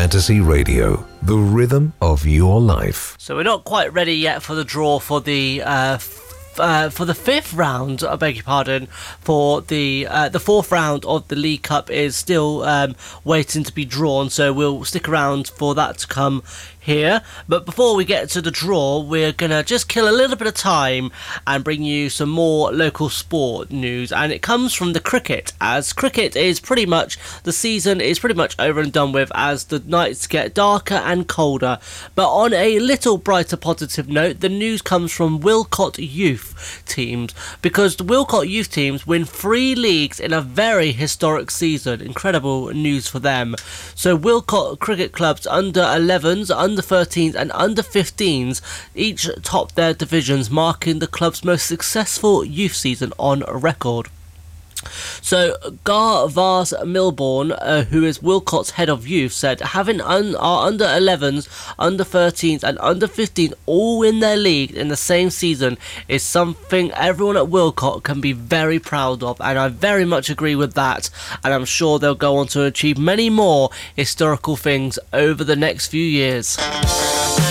Fantasy Radio, the rhythm of your life. So we're not quite ready yet for the draw for the fifth round, I beg your pardon, for the fourth round of the League Cup is still waiting to be drawn, so we'll stick around for that to come here. But before we get to the draw, we're gonna just kill a little bit of time and bring you some more local sport news, and it comes from the cricket, as cricket is pretty much, the season is pretty much over and done with as the nights get darker and colder. But on a little brighter positive note, the news comes from Wilcott Youth teams, because the Wilcott Youth teams win 3 leagues in a very historic season. Incredible news for them. So Wilcott Cricket Club's under 11s, under 13s and under 15s each topped their divisions, marking the club's most successful youth season on record. So Gar Vars Milbourne, who is Wilcott's head of youth, said having our under 11s, under 13s and under 15 all win their league in the same season is something everyone at Wilcott can be very proud of, and I very much agree with that, and I'm sure they'll go on to achieve many more historical things over the next few years.